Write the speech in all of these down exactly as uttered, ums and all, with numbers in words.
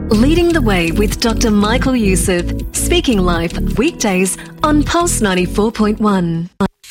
Leading the Way with Doctor Michael Youssef, speaking live weekdays on Pulse ninety-four point one.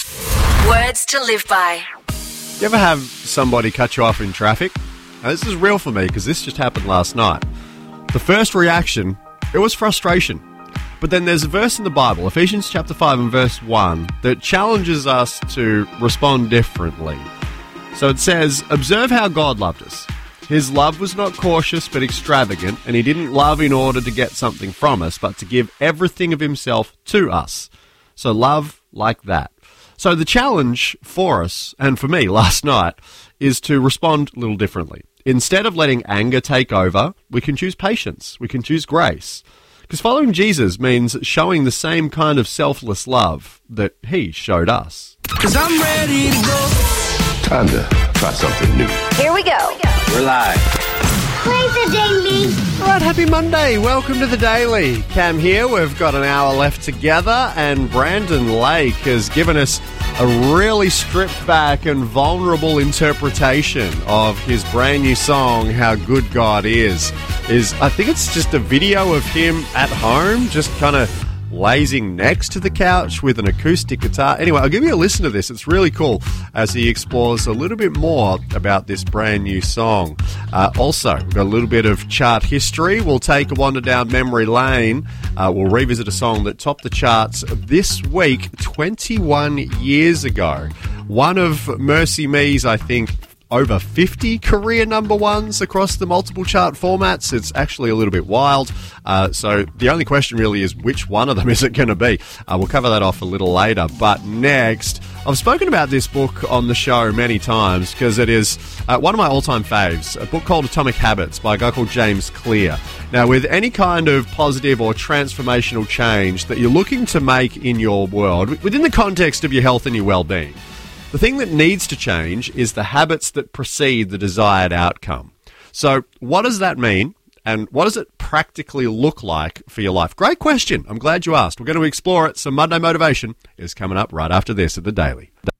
Words to live by. You ever have somebody cut you off in traffic? Now, this is real for me because this just happened last night. The first reaction, it was frustration. But then there's a verse in the Bible, Ephesians chapter five and verse one, that challenges us to respond differently. So it says, "Observe how God loved us. His love was not cautious but extravagant, and he didn't love in order to get something from us, but to give everything of himself to us." So love like that. So the challenge for us, and for me last night, is to respond a little differently. Instead of letting anger take over, we can choose patience. We can choose grace. Because following Jesus means showing the same kind of selfless love that he showed us. Cause I'm ready to go. Time to try something new. Here we go. We're live. Play the Daily. All right, happy Monday. Welcome to the Daily. Cam here. We've got an hour left together, and Brandon Lake has given us a really stripped back and vulnerable interpretation of his brand new song, How Good God Is. Is I think it's just a video of him at home, just kind of lazing next to the couch with an acoustic guitar. Anyway, I'll give you a listen to this. It's really cool as he explores a little bit more about this brand new song. Uh, also, we've got a little bit of chart history. We'll take a wander down memory lane. Uh, we'll revisit a song that topped the charts this week, twenty-one years ago. One of Mercy Me's, I think, over fifty career number ones across the multiple chart formats. It's actually a little bit wild. Uh, so the only question really is which one of them is it going to be? Uh, we'll cover that off a little later. But next, I've spoken about this book on the show many times because it is uh, one of my all-time faves, a book called Atomic Habits by a guy called James Clear. Now, with any kind of positive or transformational change that you're looking to make in your world, within the context of your health and your well-being, the thing that needs to change is the habits that precede the desired outcome. So what does that mean? And what does it practically look like for your life? Great question. I'm glad you asked. We're going to explore it. So Monday Motivation is coming up right after this at The Daily.